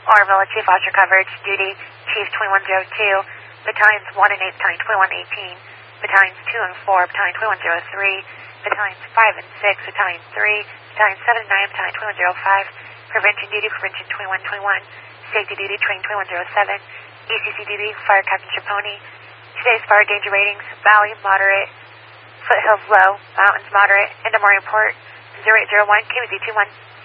Orville, Chief Officer Coverage, Duty, Chief 2102, Battalions 1 and 8, Battalion 2118, Battalions 2 and 4, Battalion 2103, Battalions 5 and 6, Battalion 3, Battalion 7 and 9, Battalion 2105, Prevention Duty, Prevention 2121, Safety Duty, Training 2107, ECC Duty, Fire Captain Chaponi. Today's fire danger ratings: Valley, moderate, Foothills, low, Mountains, moderate, Endemore Report, 0801, KMZ 21.